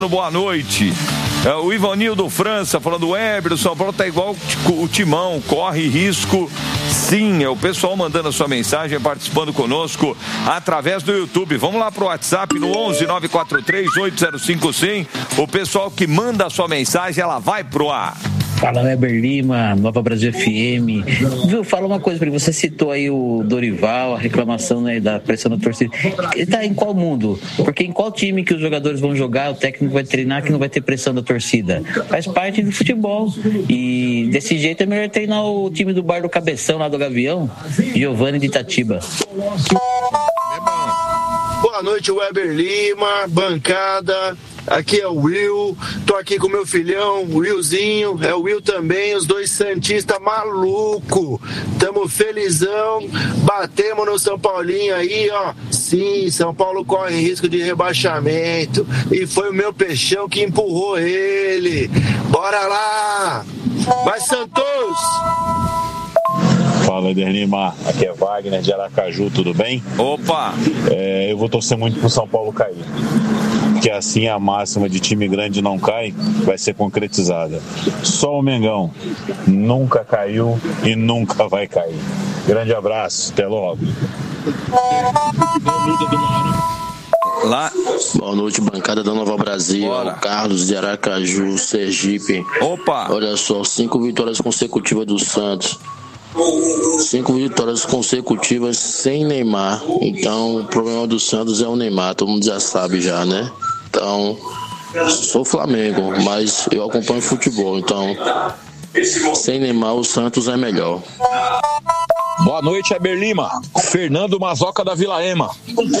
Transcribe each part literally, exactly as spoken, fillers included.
Boa noite. É, o Ivanildo França falando, Weber, o São Paulo tá igual o Timão, corre risco. Sim, é o pessoal mandando a sua mensagem, participando conosco através do YouTube. Vamos lá pro WhatsApp no onze nove quatro três oito zero cinco cem. O pessoal que manda a sua mensagem, ela vai pro ar. Fala, Weber Lima, Nova Brasil F M. Viu, fala uma coisa pra ele. Você citou aí o Dorival, a reclamação, né, da pressão da torcida. Ele tá em qual mundo? Porque em qual time que os jogadores vão jogar, o técnico vai treinar que não vai ter pressão da torcida? Faz parte do futebol. E desse jeito é melhor treinar o time do Bar do Cabeção, lá do Gavião, Giovanni de Itatiba. Boa noite, Weber Lima, bancada. Aqui é o Will, tô aqui com meu filhão, o Willzinho, é o Will também, os dois santistas maluco. Tamo felizão, batemos no São Paulinho aí, ó. Sim, São Paulo corre risco de rebaixamento e foi o meu peixão que empurrou ele. Bora lá! Vai, Santos! Fala, Eder Lima, aqui é Wagner de Aracaju, tudo bem? Opa! É, eu vou torcer muito pro São Paulo cair, porque assim a máxima de time grande não cai vai ser concretizada. Só o Mengão nunca caiu e nunca vai cair. Grande abraço, até logo. Lá. Boa noite, bancada da Nova Brasil. Bora. Carlos de Aracaju, Sergipe. Opa! Olha só, cinco vitórias consecutivas do Santos. Cinco vitórias consecutivas sem Neymar. Então o problema do Santos é o Neymar, todo mundo já sabe já, né? Então, sou Flamengo, mas eu acompanho futebol. Então, sem Neymar o Santos é melhor. Boa noite, Weber Lima. Fernando Mazoca da Vila Ema.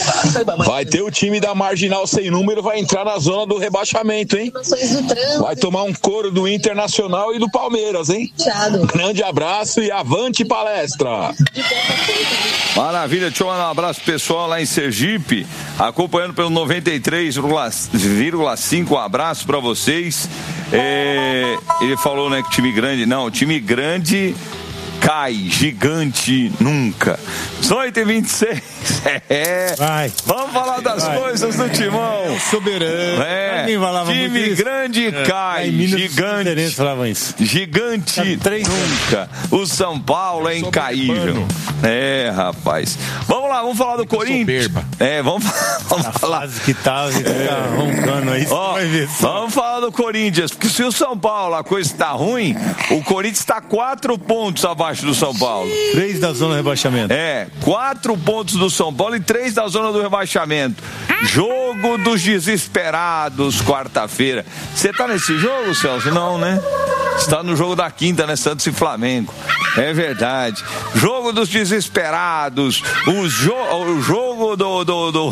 Vai ter o time da Marginal sem número, vai entrar na zona do rebaixamento, hein? Vai tomar um couro do Internacional e do Palmeiras, hein? Grande abraço e avante palestra. Maravilha, deixa eu mandar um abraço pessoal lá em Sergipe, acompanhando pelo noventa e três vírgula cinco, um abraço pra vocês. É, ele falou, né, que time grande, não, time grande cai, gigante nunca. dezoito e vinte e seis. É. Vai. Vamos falar das vai, coisas vai, do Timão. É soberano. É. Time grande é. cai, é, gigante. Isso. Gigante nunca. O São Paulo é incaível. É, rapaz. Vamos lá, vamos falar do Corinthians. Soberba. É, vamos, vamos a falar. Fase que tá, tá roncando aí. Ó, vai ver vamos falar do Corinthians, porque se o São Paulo a coisa está ruim, o Corinthians está quatro pontos abaixo do São Paulo. Três da zona do rebaixamento. É, quatro pontos do São Paulo e três da zona do rebaixamento. Jogo dos desesperados, quarta-feira. Você tá nesse jogo, Celso? Não, né? Você tá no jogo da quinta, né? Santos e Flamengo. É verdade. Jogo dos desesperados. O, jo o jogo do, do, do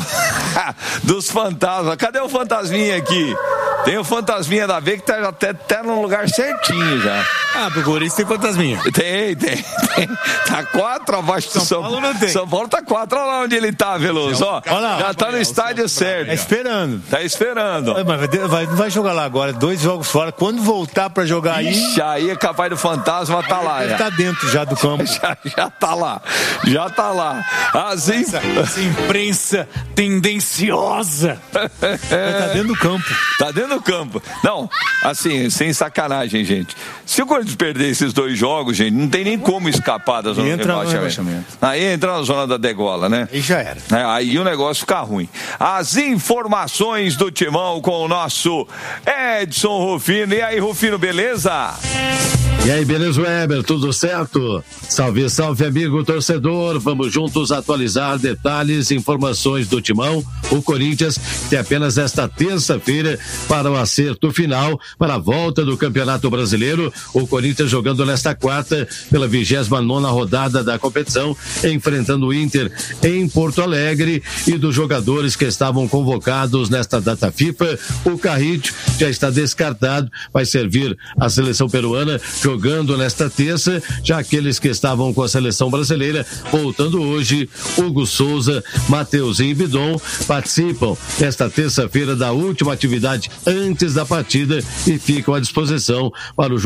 dos fantasmas. Cadê o fantasminha aqui? Tem o fantasminha da V que tá até, até no lugar certinho já. Ah, pro Corinthians tem fantasminha. Tem, tem, tem. Tá quatro abaixo do São, São Paulo. Não tem. São Paulo tá quatro. Olha lá onde ele tá, Veloso. Ó, lá, já tá no estádio certo. Tá esperando. Tá esperando. Ó. Mas vai, vai, não vai jogar lá agora. Dois jogos fora. Quando voltar pra jogar aí. Ixi, aí é capaz do fantasma tá lá. Ele tá dentro já do campo. Já, já tá lá. Já tá lá. Assim... Essa, essa imprensa tendenciosa. Tá dentro do campo. Tá dentro do campo. Não, assim, sem sacanagem, gente. Se o Corinthians perder esses dois jogos, gente, não tem nem como escapar da zona do rebaixamento. Aí entra na zona da degola, né? Aí já era. É, aí o negócio fica ruim. As informações do Timão com o nosso Edson Rufino. E aí, Rufino, beleza? E aí, beleza, Weber? Tudo certo? Salve, salve, amigo torcedor. Vamos juntos atualizar detalhes e informações do Timão. O Corinthians tem apenas esta terça-feira para o acerto final, para a volta do Campeonato Brasileiro. O Corinthians jogando nesta quarta pela vigésima nona rodada da competição, enfrentando o Inter em Porto Alegre. E dos jogadores que estavam convocados nesta data FIFA, o Carrillo já está descartado, vai servir a seleção peruana jogando nesta terça, já aqueles que estavam com a seleção brasileira voltando hoje, Hugo Souza, Mateuzinho e Bidon participam nesta terça-feira da última atividade antes da partida e ficam à disposição para o jogo contra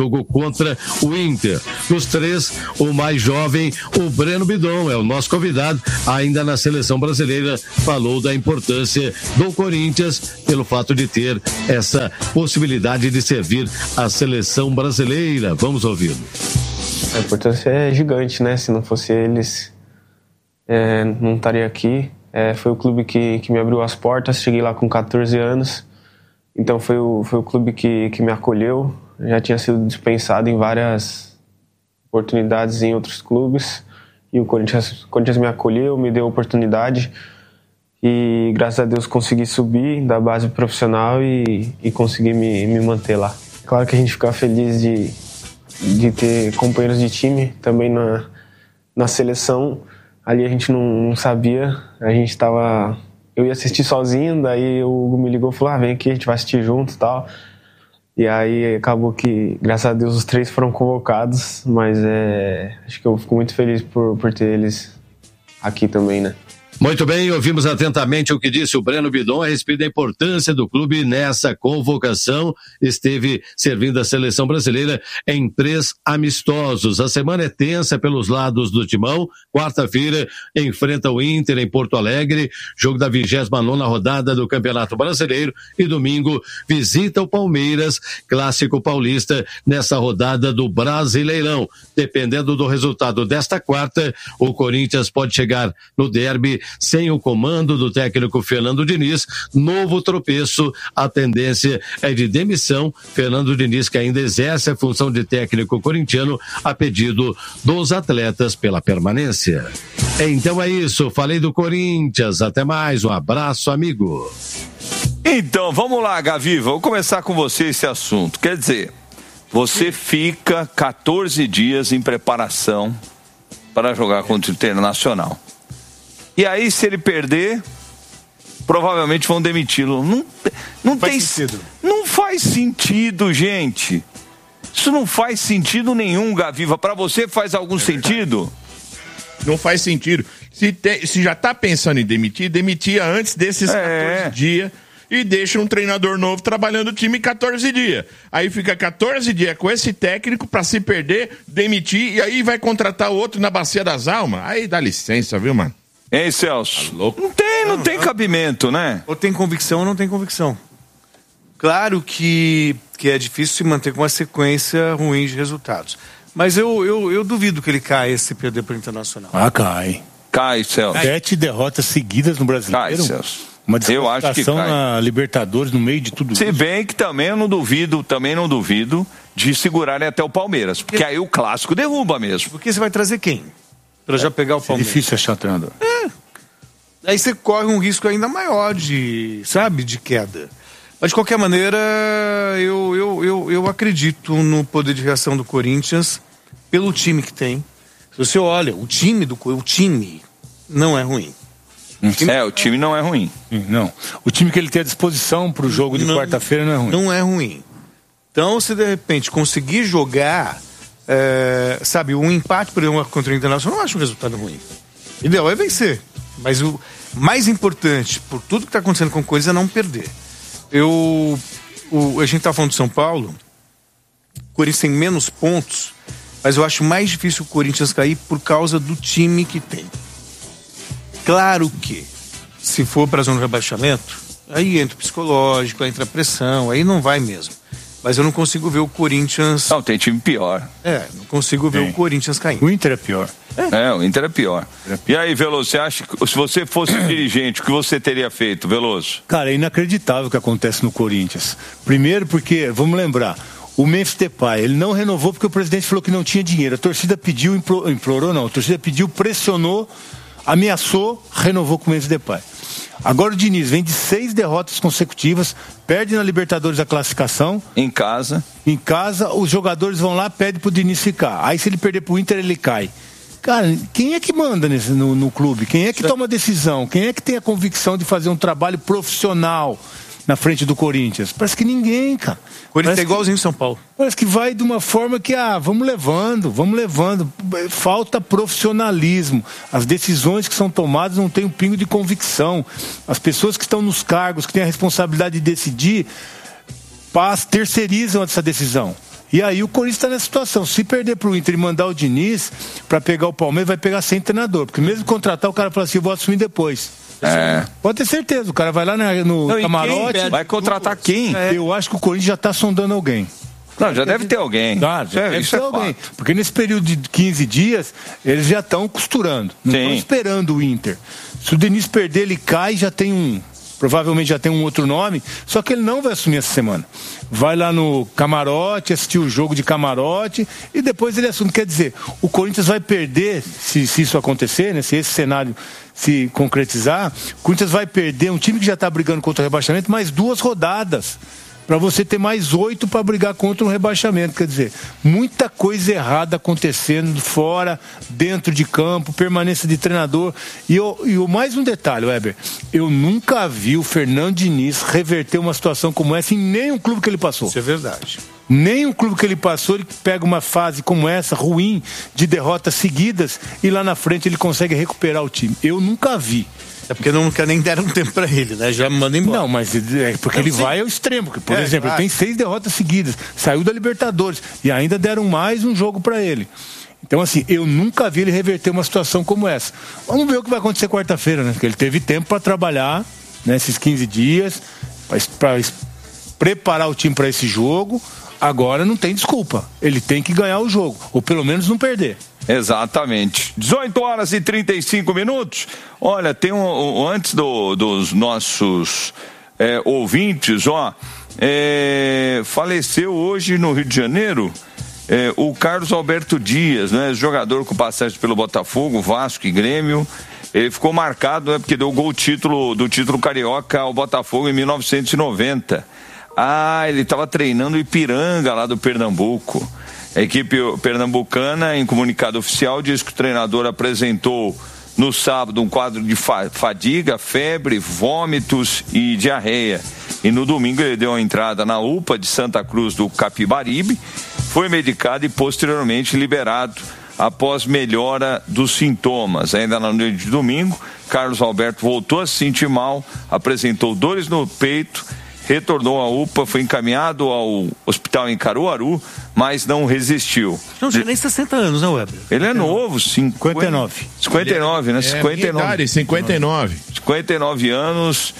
contra o Inter. Dos três, o mais jovem, o Breno Bidon, é o nosso convidado, ainda na seleção brasileira, falou da importância do Corinthians pelo fato de ter essa possibilidade de servir a seleção brasileira. Vamos ouvi-lo. A importância é gigante, né? Se não fosse eles, é, não estaria aqui. É, foi o clube que, que me abriu as portas, cheguei lá com catorze anos, então foi o, foi o clube que, que me acolheu. Já tinha sido dispensado em várias oportunidades em outros clubes, e o Corinthians, o Corinthians me acolheu, me deu a oportunidade, e graças a Deus consegui subir da base profissional e, e consegui me, me manter lá. Claro que a gente fica feliz de, de ter companheiros de time também na, na seleção. Ali a gente não, não sabia, a gente tava... Eu ia assistir sozinho, daí o Hugo me ligou e falou, ah, vem aqui, a gente vai assistir junto e tal. E aí acabou que, graças a Deus, os três foram convocados, mas é, acho que eu fico muito feliz por, por ter eles aqui também, né? Muito bem, ouvimos atentamente o que disse o Breno Bidon a respeito da importância do clube nessa convocação. Esteve servindo a seleção brasileira em três amistosos. A semana é tensa pelos lados do timão. Quarta-feira enfrenta o Inter em Porto Alegre, jogo da vigésima nona rodada do Campeonato Brasileiro, e domingo visita o Palmeiras, clássico paulista, nessa rodada do Brasileirão. Dependendo do resultado desta quarta, o Corinthians pode chegar no derby sem o comando do técnico Fernando Diniz. Novo tropeço, a tendência é de demissão. Fernando Diniz, que ainda exerce a função de técnico corintiano, a pedido dos atletas pela permanência. Então é isso, falei do Corinthians, até mais, um abraço, amigo. Então, vamos lá, Gavi, vou começar com você esse assunto. Quer dizer, você fica catorze dias em preparação para jogar contra o Internacional. E aí, se ele perder, provavelmente vão demiti-lo. Não, não, não tem sentido. Não faz sentido, gente. Isso não faz sentido nenhum, Gaviva. Para você faz algum é sentido? Não faz sentido. Se, te, se já tá pensando em demitir, demitia antes desses é. catorze dias e deixa um treinador novo trabalhando o time catorze dias. Aí fica catorze dias com esse técnico para se perder, demitir, e aí vai contratar outro na Bacia das Almas. Aí dá licença, viu, mano? Hein, Celso? Tá louco? Não tem, não, não tem não. cabimento, né? Ou tem convicção ou não tem convicção. Claro que, que é difícil se manter com uma sequência ruim de resultados. Mas eu, eu, eu duvido que ele caia se perder para o Internacional. Ah, cai. Cai, Celso. Sete derrotas seguidas no Brasileiro. Cai, Celso. Uma desclassificação na Libertadores no meio de tudo Se isso. Se bem que também eu não duvido, também não duvido de segurarem até o Palmeiras. Porque aí o clássico derruba mesmo. Porque você vai trazer quem? Para já pegar o Palmeiras. É difícil achar treinador. É. Aí você corre um risco ainda maior de, sabe, de queda. Mas de qualquer maneira, eu, eu, eu, eu acredito no poder de reação do Corinthians pelo time que tem. Se você olha, o time do o time não é ruim. O time... É, o time não é ruim. Não. O time que ele tem à disposição para o jogo de não, quarta-feira não é ruim. Não é ruim. Então, se de repente conseguir jogar, é, sabe, um empate, por exemplo, contra o Internacional, eu não acho um resultado ruim. O ideal é vencer. Mas o mais importante, por tudo que está acontecendo com o Corinthians, é não perder. Eu, o, a gente está falando de São Paulo, o Corinthians tem menos pontos, mas eu acho mais difícil o Corinthians cair por causa do time que tem. Claro que, se for para a zona de rebaixamento, aí entra o psicológico, entra a pressão, aí não vai mesmo. Mas eu não consigo ver o Corinthians... Não, tem time pior. É, não consigo ver tem. o Corinthians caindo. O Inter é pior. É, é o Inter é pior. é pior. E aí, Veloso, você acha que se você fosse dirigente, o que você teria feito, Veloso? Cara, é inacreditável o que acontece no Corinthians. Primeiro porque, vamos lembrar, o Memphis Depay, ele não renovou porque o presidente falou que não tinha dinheiro. A torcida pediu, implorou, implorou não, a torcida pediu, pressionou, ameaçou, renovou com o Memphis Depay. Agora o Diniz vem de seis derrotas consecutivas, perde na Libertadores a classificação. Em casa. Em casa, os jogadores vão lá, pedem pro Diniz ficar. Aí se ele perder pro Inter, ele cai. Cara, quem é que manda nesse, no, no clube? Quem é que toma a decisão? Quem é que tem a convicção de fazer um trabalho profissional na frente do Corinthians? Parece que ninguém, cara. O Corinthians é igualzinho São Paulo. Parece que vai de uma forma que, ah, vamos levando, vamos levando. Falta profissionalismo. As decisões que são tomadas não têm um pingo de convicção. As pessoas que estão nos cargos, que têm a responsabilidade de decidir, terceirizam essa decisão. E aí o Corinthians está nessa situação. Se perder pro Inter e mandar o Diniz para pegar o Palmeiras, vai pegar sem treinador. Porque mesmo contratar, o cara fala assim, eu vou assumir depois. É. Pode ter certeza, o cara vai lá no Não, camarote. Quem? Vai contratar quem? É. Eu acho que o Corinthians já está sondando alguém. Não, já deve ter alguém. Claro, já deve ter alguém. Porque nesse período de quinze dias, eles já estão costurando. Não estão esperando o Inter. Se o Diniz perder, ele cai, já tem um... Provavelmente já tem um outro nome, só que ele não vai assumir essa semana. Vai lá no camarote, assistir o jogo de camarote e depois ele assume. Quer dizer, o Corinthians vai perder, se, se isso acontecer, né, se esse cenário se concretizar, o Corinthians vai perder um time que já está brigando contra o rebaixamento mais duas rodadas. Para você ter mais oito para brigar contra um rebaixamento. Quer dizer, muita coisa errada acontecendo fora, dentro de campo, permanência de treinador. E, eu, e o mais um detalhe, Weber, eu nunca vi o Fernando Diniz reverter uma situação como essa em nenhum clube que ele passou. Isso é verdade. Nem clube que ele passou, ele pega uma fase como essa, ruim, de derrotas seguidas, e lá na frente ele consegue recuperar o time. Eu nunca vi. É porque nunca nem deram tempo pra ele, né? Já manda embora. Não, mas é porque não, ele sim. vai ao extremo. Porque, por é, exemplo, claro. Ele tem seis derrotas seguidas, saiu da Libertadores e ainda deram mais um jogo pra ele. Então, assim, eu nunca vi ele reverter uma situação como essa. Vamos ver o que vai acontecer quarta-feira, né? Porque ele teve tempo pra trabalhar, né, esses quinze dias, pra, pra preparar o time pra esse jogo. Agora não tem desculpa. Ele tem que ganhar o jogo, ou pelo menos não perder. Exatamente. dezoito horas e trinta e cinco minutos. Olha, tem um, um antes do, dos nossos é, ouvintes, ó, é, faleceu hoje no Rio de Janeiro é, o Carlos Alberto Dias, né, jogador com passagem pelo Botafogo, Vasco e Grêmio. Ele ficou marcado, né, porque deu gol título, do título carioca ao Botafogo em mil novecentos e noventa. Ah, ele estava treinando o Ipiranga lá do Pernambuco. A equipe pernambucana, em comunicado oficial, diz que o treinador apresentou no sábado um quadro de fadiga, febre, vômitos e diarreia. E no domingo ele deu a entrada na U P A de Santa Cruz do Capibaribe, foi medicado e posteriormente liberado após melhora dos sintomas. Ainda na noite de domingo, Carlos Alberto voltou a se sentir mal, apresentou dores no peito, retornou à U P A, foi encaminhado ao hospital em Caruaru, mas não resistiu. Não tinha nem sessenta anos, né, Weber? Ele é novo, cinquenta e nove. cinquenta e nove, né? É, cinquenta e nove. Idade, cinquenta e nove. cinquenta e nove anos,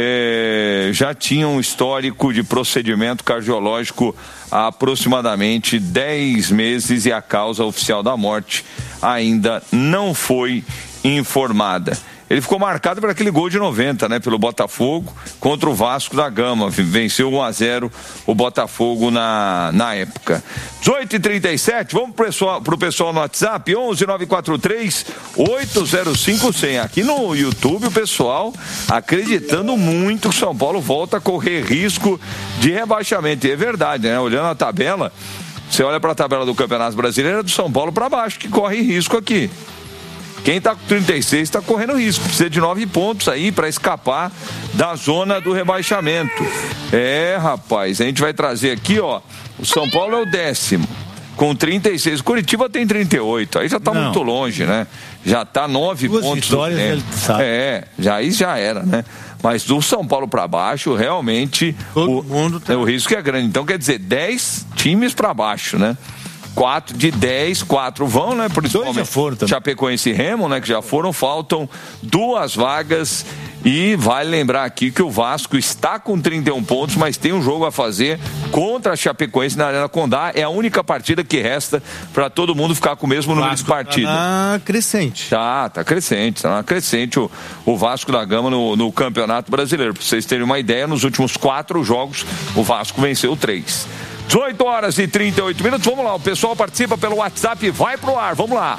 é, já tinha um histórico de procedimento cardiológico há aproximadamente dez meses e a causa oficial da morte ainda não foi informada. Ele ficou marcado por aquele gol de noventa, né? Pelo Botafogo contra o Vasco da Gama. Venceu um a zero o Botafogo na, na época. dezoito e trinta e sete, vamos pro pessoal, pro pessoal no WhatsApp, onze nove quatro três oito zero cinco zero zero. Aqui no YouTube o pessoal acreditando muito que o São Paulo volta a correr risco de rebaixamento. E é verdade, né? Olhando a tabela, você olha para a tabela do Campeonato Brasileiro, é do São Paulo para baixo que corre risco aqui. Quem está com trinta e seis está correndo risco, precisa de nove pontos aí para escapar da zona do rebaixamento. É, rapaz, a gente vai trazer aqui, ó, o São Paulo é o décimo, com trinta e seis, Curitiba tem trinta e oito, aí já está muito longe, né? Já está nove Duas pontos. Vitórias, ele sabe. É, já aí já era, né? Mas do São Paulo para baixo, realmente, Todo o, mundo tá... o risco é grande. Então, quer dizer, dez times para baixo, né? Quatro, de dez, quatro vão, né? Principalmente já foram também. Chapecoense e Remo, né? Que já foram, faltam duas vagas. E vale lembrar aqui que o Vasco está com trinta e um pontos, mas tem um jogo a fazer contra a Chapecoense na Arena Condá. É a única partida que resta para todo mundo ficar com o mesmo número de partidas. Tá crescente. Tá, tá crescente, tá crescente o, o Vasco da Gama no, no Campeonato Brasileiro. Para vocês terem uma ideia, nos últimos quatro jogos, o Vasco venceu três. dezoito horas e trinta e oito minutos, vamos lá, o pessoal participa pelo WhatsApp, vai pro ar, vamos lá.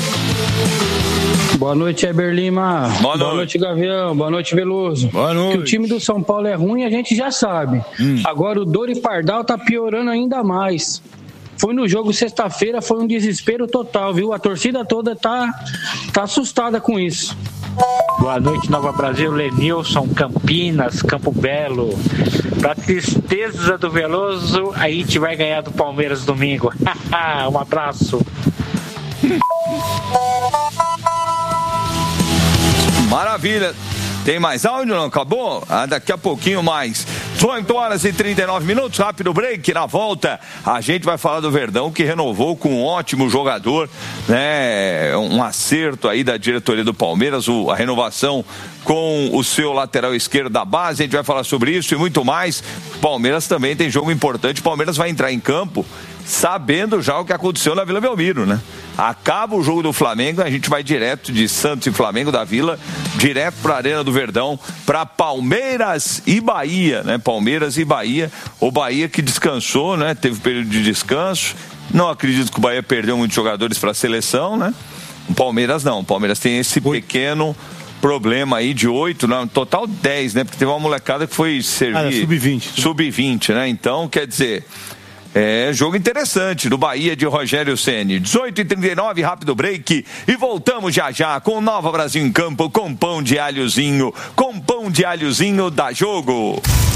Boa noite, Heber Lima. Boa noite. Boa noite, Gavião. Boa noite, Veloso. Boa noite. Que o time do São Paulo é ruim, a gente já sabe. Hum. Agora o Dori Pardal tá piorando ainda mais. Foi no jogo sexta-feira, foi um desespero total, viu? A torcida toda tá, tá assustada com isso. Boa noite, Nova Brasil, Lenilson, Campinas, Campo Belo. Pra tristeza do Veloso, a gente vai ganhar do Palmeiras domingo. Um abraço. Maravilha. Tem mais áudio? Não acabou? Ah, daqui a pouquinho mais. dezoito horas e trinta e nove minutos, rápido break. Na volta, a gente vai falar do Verdão, que renovou com um ótimo jogador, né? Um acerto aí da diretoria do Palmeiras, o, a renovação com o seu lateral esquerdo da base. A gente vai falar sobre isso e muito mais. Palmeiras também tem jogo importante. O Palmeiras vai entrar em campo sabendo já o que aconteceu na Vila Belmiro, né? Acaba o jogo do Flamengo, a gente vai direto de Santos e Flamengo da Vila, direto para a Arena do Verdão, para Palmeiras e Bahia, né? Palmeiras e Bahia, o Bahia que descansou, né? Teve período de descanso. Não acredito que o Bahia perdeu muitos jogadores para a seleção, né? O Palmeiras não, o Palmeiras tem esse pequeno problema aí de oito, não, total dez, né? Porque teve uma molecada que foi servir... Ah, sub vinte. sub vinte, né? Então, quer dizer... É jogo interessante do Bahia de Rogério Ceni. dezoito e trinta e nove, rápido break. E voltamos já já com Nova Brasil em Campo, com pão de alhozinho, com pão de alhozinho da Jogo.